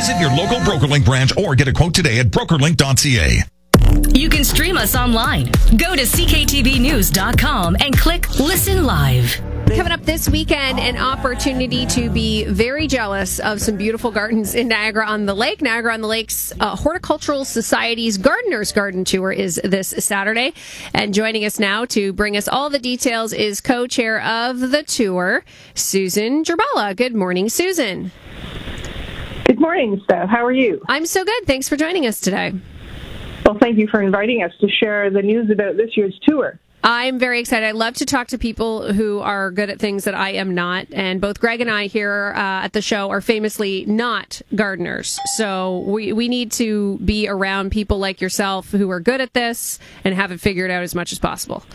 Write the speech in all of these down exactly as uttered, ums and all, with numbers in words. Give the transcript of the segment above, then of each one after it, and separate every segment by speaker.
Speaker 1: Visit your local BrokerLink branch or get a quote today at broker link dot c a.
Speaker 2: You can stream us online. Go to c k t v news dot com and click Listen Live.
Speaker 3: Coming up this weekend, an opportunity to be very jealous of some beautiful gardens in Niagara-on-the-Lake. Niagara-on-the-Lake's uh, Horticultural Society's Gardener's Garden Tour is this Saturday. And joining us now to bring us all the details is co-chair of the tour, Susan Gerbella. Good morning, Susan.
Speaker 4: Good morning, Steph. How are you?
Speaker 3: I'm so good. Thanks for joining us today.
Speaker 4: Well, thank you for inviting us to share the news about this year's tour.
Speaker 3: I'm very excited. I love to talk to people who are good at things that I am not. And both Greg and I here uh, at the show are famously not gardeners. So we, we need to be around people like yourself who are good at this and have it figured out as much as possible.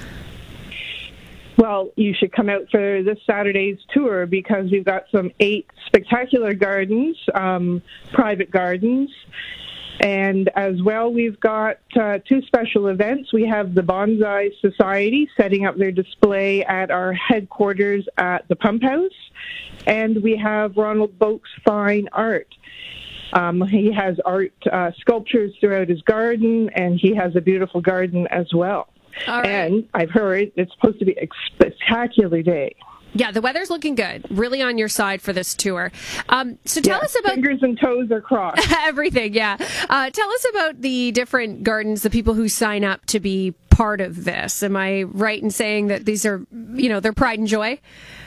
Speaker 4: Well, you should come out for this Saturday's tour because we've got some eight spectacular gardens, um, private gardens. And as well, we've got uh, two special events. We have the Bonsai Society setting up their display at our headquarters at the Pump House. And we have Ronald Boak's Fine Art. Um, he has art uh, sculptures throughout his garden, and he has a beautiful garden as well.
Speaker 3: All right.
Speaker 4: And I've heard it's supposed to be a spectacular day.
Speaker 3: Yeah, the weather's looking good. Really on your side for this tour. Um, so tell
Speaker 4: yeah,
Speaker 3: us about...
Speaker 4: fingers and toes are crossed.
Speaker 3: Everything, yeah. Uh, tell us about the different gardens, the people who sign up to be part of this. Am I right in saying that these are, you know, their pride and joy?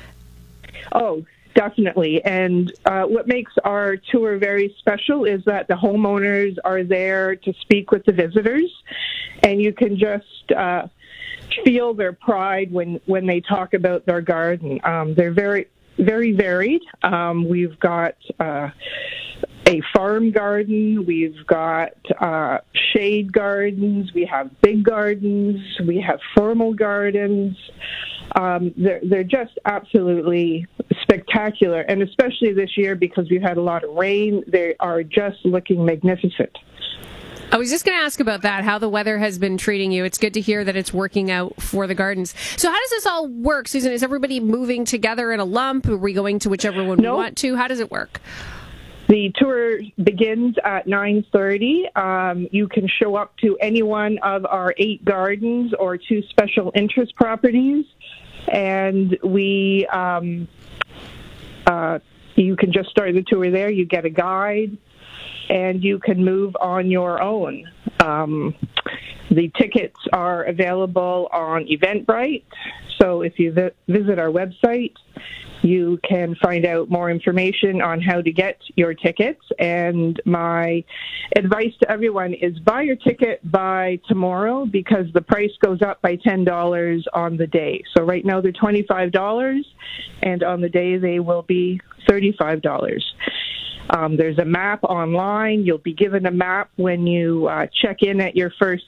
Speaker 4: Oh, definitely. And uh, what makes our tour very special is that the homeowners are there to speak with the visitors, and you can just... Uh, feel their pride when, when they talk about their garden. Um, they're very, very varied. Um, we've got uh, a farm garden. We've got uh, shade gardens. We have big gardens. We have formal gardens. Um, they're, they're just absolutely spectacular. And especially this year because we've had a lot of rain, they are just looking magnificent.
Speaker 3: I was just going to ask about that, how the weather has been treating you. It's good to hear that it's working out for the gardens. So how does this all work, Susan? Is everybody moving together in a lump? Are we going to whichever one
Speaker 4: no.
Speaker 3: we want to? How does it work?
Speaker 4: The tour begins at nine thirty. Um, you can show up to any one of our eight gardens or two special interest properties, and we um, uh, you can just start the tour there. You get a guide, and you can move on your own. Um, the tickets are available on Eventbrite, so if you vi- visit our website, you can find out more information on how to get your tickets. And my advice to everyone is buy your ticket by tomorrow because the price goes up by ten dollars on the day. So right now they're twenty-five dollars, and on the day they will be thirty-five dollars. Um, there's a map online. You'll be given a map when you uh, check in at your first